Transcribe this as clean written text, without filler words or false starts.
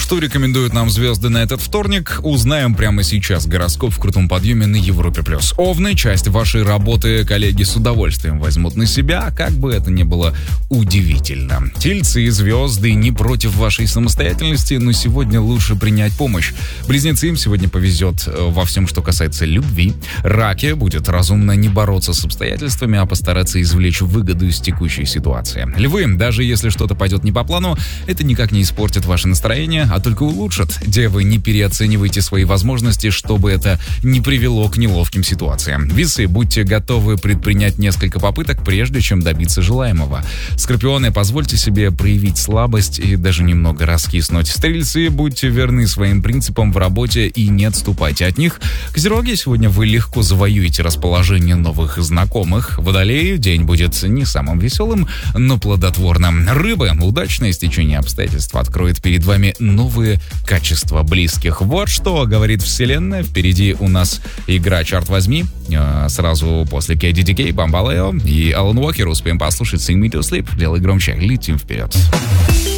Что рекомендуют нам звезды на этот вторник, узнаем прямо сейчас. Гороскоп в крутом подъеме на Европе+. Овны, часть вашей работы коллеги с удовольствием возьмут на себя, как бы это ни было удивительно. Тельцы и звезды не против вашей самостоятельности, но сегодня лучше принять помощь. Близнецы, им сегодня повезет во всем, что касается любви. Раки, будет разумно не бороться с обстоятельствами, а постараться извлечь выгоду из текущей ситуации. Львы, даже если что-то пойдет не по плану, это никак не испортит ваше настроение, а только улучшит. Девы, не переоценивайте свои возможности, чтобы это не привело к неловким ситуациям. Весы, будьте готовы предпринять несколько попыток, прежде чем добиться желаемого. Скорпионы, позвольте себе проявить слабость и даже немного раскиснуть. Стрельцы, будьте верны своим принципам в работе и не отступайте от них. Козероги, сегодня вы легко завоюете расположение новых знакомых. Водолеи, день будет не самым веселым, но плодотворным. Рыбы, удачное стечение обстоятельств откроет перед вами новые качества близких. Вот что говорит Вселенная. Впереди у нас игра «Черт возьми». Сразу после KDDK, Бамбалео и Алан Уокер успеем послушать «Sing Me to Sleep». Делай громче, летим вперед.